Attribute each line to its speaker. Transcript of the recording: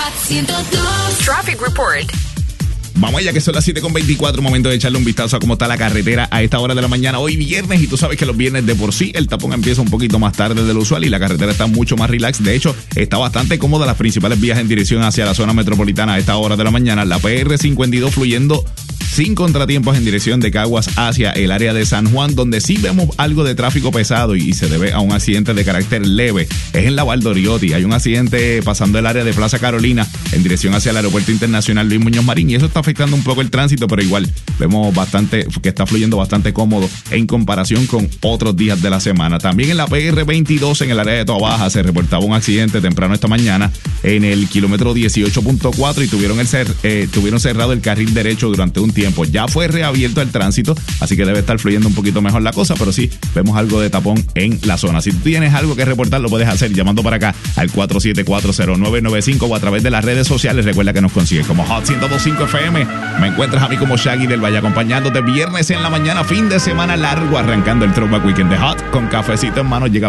Speaker 1: Hot 102.
Speaker 2: Traffic Report.
Speaker 3: Vamos allá, que son las 7:24, momento de echarle un vistazo a cómo está la carretera a esta hora de la mañana, hoy viernes, y tú sabes que los viernes de por sí el tapón empieza un poquito más tarde de lo usual y la carretera está mucho más relax. De hecho, está bastante cómoda las principales vías en dirección hacia la zona metropolitana a esta hora de la mañana. La PR52 fluyendo sin contratiempos en dirección de Caguas hacia el área de San Juan, donde sí vemos algo de tráfico pesado y se debe a un accidente de carácter leve. Es en la Valdoriotti. Hay un accidente pasando el área de Plaza Carolina en dirección hacia el Aeropuerto Internacional Luis Muñoz Marín, y eso está afectando un poco el tránsito, pero igual vemos bastante que está fluyendo bastante cómodo en comparación con otros días de la semana. También en la PR22 en el área de Toa Baja se reportaba un accidente temprano esta mañana en el kilómetro 18.4 y tuvieron cerrado el carril derecho durante un tiempo. Ya fue reabierto el tránsito, así que debe estar fluyendo un poquito mejor la cosa, pero sí vemos algo de tapón en la zona. Si tú tienes algo que reportar, lo puedes hacer llamando para acá al 4740995 o a través de las redes sociales. Recuerda que nos consigues como Hot 102.5 FM. Me encuentras a mí como Shaggy del Valle, acompañándote viernes en la mañana, fin de semana largo, arrancando el Throwback Weekend de Hot con cafecito en mano. Llega